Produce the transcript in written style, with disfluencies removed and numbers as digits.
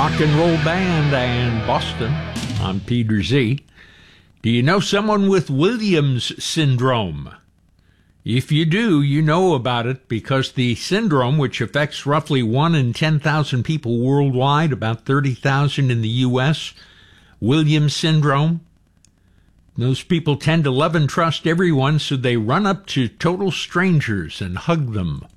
Rock and Roll Band and Boston. I'm Peter Z. Do you know someone with Williams syndrome? If you do, you know about it because the syndrome, which affects roughly 1 in 10,000 people worldwide, about 30,000 in the U.S., Williams syndrome, those people tend to love and trust everyone, so they run up to total strangers and hug them